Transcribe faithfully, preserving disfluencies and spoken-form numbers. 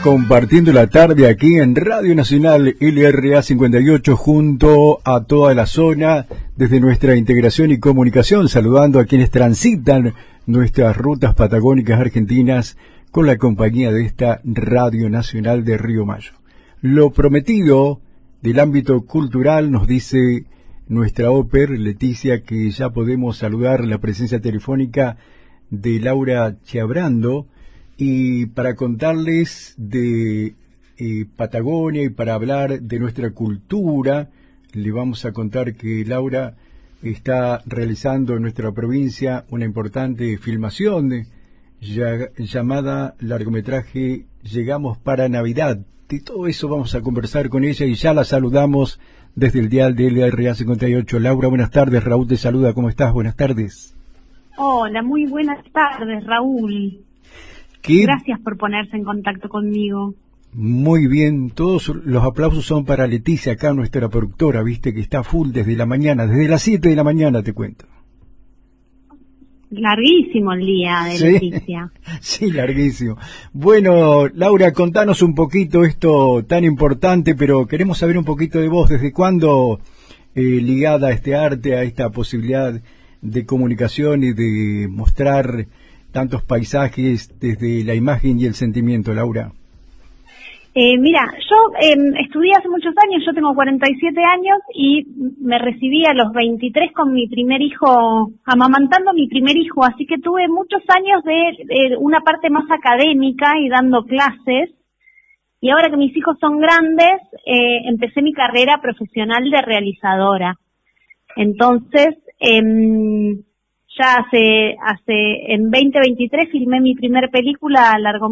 Compartiendo la tarde aquí en Radio Nacional L R A cincuenta y ocho junto a toda la zona desde nuestra integración y comunicación, saludando a quienes transitan nuestras rutas patagónicas argentinas con la compañía de esta Radio Nacional de Río Mayo. Lo prometido del ámbito cultural nos dice nuestra óper Leticia que ya podemos saludar la presencia telefónica de Laura Chiabrando, y para contarles de eh, Patagonia y para hablar de nuestra cultura, le vamos a contar que Laura está realizando en nuestra provincia una importante filmación de, ya, llamada largometraje Llegamos para Navidad. De todo eso vamos a conversar con ella y ya la saludamos desde el dial de L R A cincuenta y ocho. Laura, buenas tardes. Raúl te saluda. ¿Cómo estás? Buenas tardes. Hola, muy buenas tardes, Raúl. ¿Qué? Gracias por ponerse en contacto conmigo. Muy bien, todos los aplausos son para Leticia, acá nuestra productora, viste que está full desde la mañana, desde las siete de la mañana te cuento. Larguísimo el día de ¿Sí? Leticia. Sí, larguísimo. Bueno, Laura, contanos un poquito esto tan importante, pero queremos saber un poquito de vos, ¿desde cuándo eh, ligada a este arte, a esta posibilidad de comunicación y de mostrar tantos paisajes desde la imagen y el sentimiento, Laura? Eh, mira, yo eh, estudié hace muchos años, yo tengo cuarenta y siete años y me recibí a los veintitrés con mi primer hijo, amamantando mi primer hijo, así que tuve muchos años de, de una parte más académica y dando clases, y ahora que mis hijos son grandes, eh, empecé mi carrera profesional de realizadora. Entonces, eh, ya hace, hace, en veinte veintitrés filmé mi primer película, largometraje,